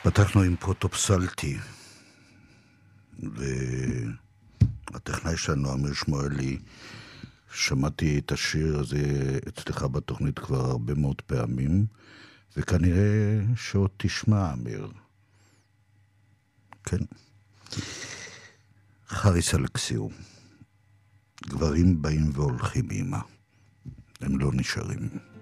פתחנו עם פרוטופסלטי, והטכנאי שלנו, אמיר שמואלי, שמעתי את השיר הזה אצלך בתוכנית כבר הרבה מאוד פעמים, וכנראה שעוד תשמע, אמיר. כן. חריס אלכסיו. גברים באים והולכים אימה. הם לא נשארים.